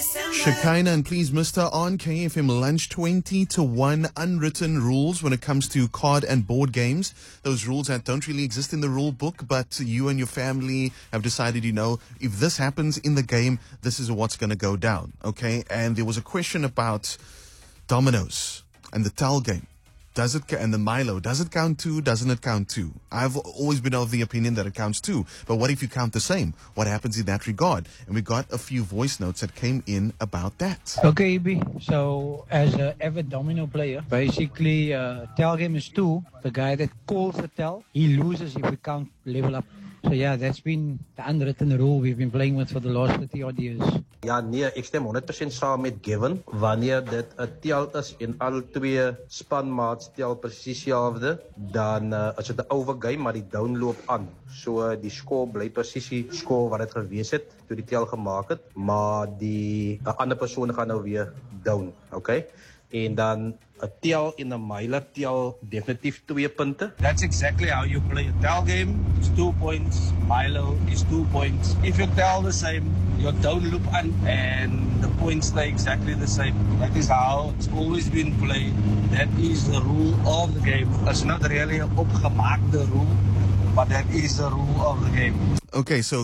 Shekinah and Please Mister on KFM Lunch. 20 to 1 unwritten rules when it comes to card and board games. Those rules that don't really exist in the rule book, but you and your family have decided, if this happens in the game, this is what's going to go down. Okay. And there was a question about dominoes and the towel game. And the Milo, does it count two? Doesn't it count two? I've always been of the opinion that it counts two. But what if you count the same? What happens in that regard? And we got a few voice notes that came in about that. Okay, EB. So, as an avid domino player, basically, tell game is two. The guy that calls the tell, he loses if we count level up. So yeah, that's been the unwritten rule we've been playing with for the last 30 odd years. Ja, nee, ek stem 100% saam met Gavin. Wanneer dit 'n tel is en al twee spanmaats tel presies dieselfde, dan is dit 'n overgame, maar die down loop aan. So die score bly presies die score wat dit gewees het toe die tel gemaak het, maar die ander persoon gaan nou weer down, okay? En dan 'n tel en 'n Milo tel definitief 2 punte. That's exactly how you play a tell game. It's 2 points. Milo is 2 points. If you tell the same, your down loop on and the points stay exactly the same. That is how it's always been played. That is the rule of the game. It's not really an opgemaakte rule, but that is the rule of the game. Okay, so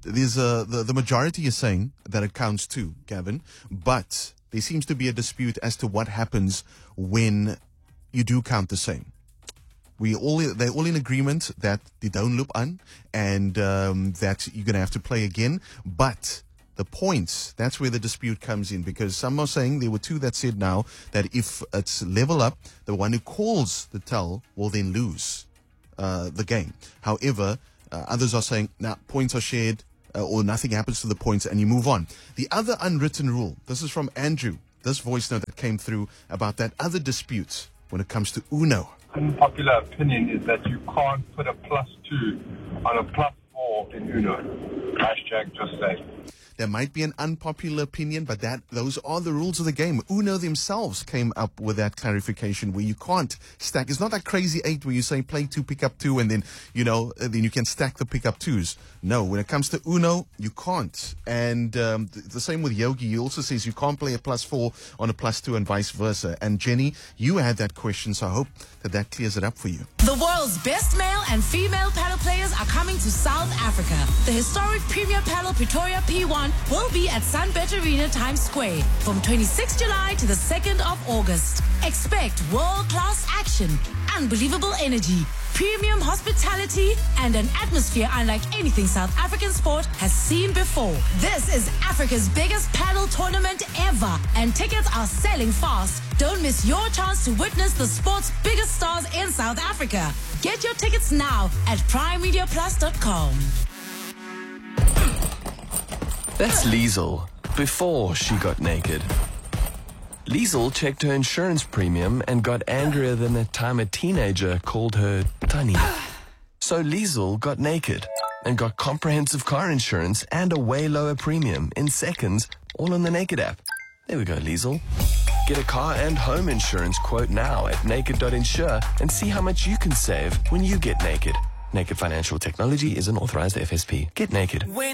the majority is saying that it counts two, Gavin, but there seems to be a dispute as to what happens when you do count the same. They're all in agreement that they don't loop on and that you're going to have to play again. But the points, that's where the dispute comes in, because some are saying, there were two that said now that if it's level up, the one who calls the tell will then lose the game. However, others are saying, now points are shared, or nothing happens to the points and you move on. The other unwritten rule, this is from Andrew, this voice note that came through about that other dispute when it comes to Uno. Unpopular opinion is that you can't put a +2 on a +4 in Uno. Hashtag just say. There might be an unpopular opinion, but those are the rules of the game. Uno themselves came up with that clarification where you can't stack. It's not like Crazy 8 where you say play 2, pick up 2, and then, then you can stack the pick up 2s. No, when it comes to Uno, you can't. And the same with Yogi. He also says you can't play a +4 on a +2 and vice versa. And Jenny, you had that question, so I hope that clears it up for you. The world's best male and female paddle players are coming to South Africa. The historic Premier Paddle Pretoria P1 will be at Sunbet Arena Times Square from 26 July to the 2nd of August. Expect world-class action, unbelievable energy, premium hospitality, and an atmosphere unlike anything South African sport has seen before. This is Africa's biggest paddle tournament ever, and tickets are selling fast. Don't miss your chance to witness the sport's biggest stars in South Africa. Get your tickets now at primemediaplus.com. That's Liesel, before she got naked. Liesel checked her insurance premium and got angrier than the time a teenager called her Tunny. So Liesel got naked and got comprehensive car insurance and a way lower premium in seconds, all on the Naked app. There we go, Liesel. Get a car and home insurance quote now at naked.insure and see how much you can save when you get naked. Naked Financial Technology is an authorized FSP. Get naked.